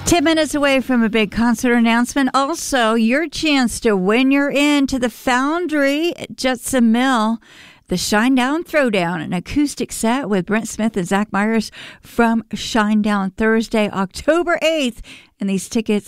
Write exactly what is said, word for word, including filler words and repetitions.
ten minutes away from a big concert announcement. Also, your chance to win your in to the Foundry at Judson Mill. The Shinedown Throwdown, an acoustic set with Brent Smith and Zach Myers from Shinedown Thursday, October eighth. And these tickets